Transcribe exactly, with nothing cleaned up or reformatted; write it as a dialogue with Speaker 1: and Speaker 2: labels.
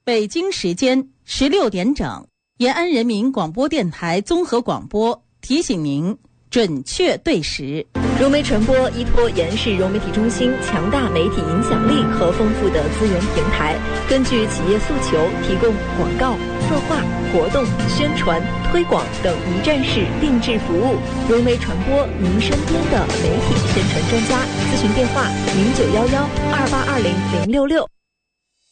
Speaker 1: 北京时间十六点整，延安人民广播电台综合广播提醒您准确对时。
Speaker 2: 融媒传播依托延安市融媒体中心强大媒体影响力和丰富的资源平台，根据企业诉求提供广告、策划、活动、宣传、推广等一站式定制服务。融媒传播，您身边的媒体宣传专家。咨询电话：零九幺幺二八二零零六六。